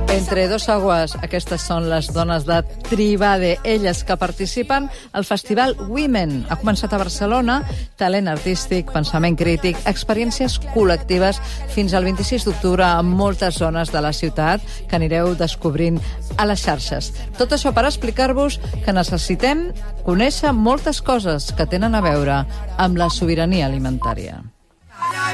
Entre dos aguas, aquestes són les dones de Tribade, elles que participen al Festival Women. Ha començat a Barcelona, talent artístic, pensament crític, experiències col·lectives fins al 26 d'octubre en moltes zones de la ciutat que anireu descobrint a les xarxes. Tot això per explicar-vos que necessitem conèixer moltes coses que tenen a veure amb la sobirania alimentària.